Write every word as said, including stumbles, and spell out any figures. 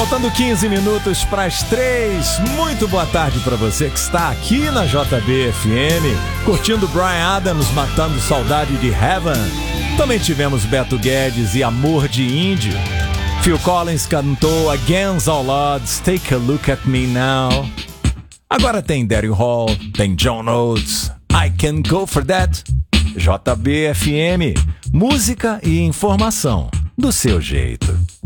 Faltando quinze minutos para as três. Muito boa tarde para você que está aqui na J B F M, curtindo Bryan Adams, Matando Saudade de Heaven. Também tivemos Beto Guedes e Amor de Índio. Phil Collins cantou Against All Odds, Take a Look at Me Now. Agora tem Daryl Hall, tem John Oates, I Can Go For That. J B F M, música e informação do seu jeito.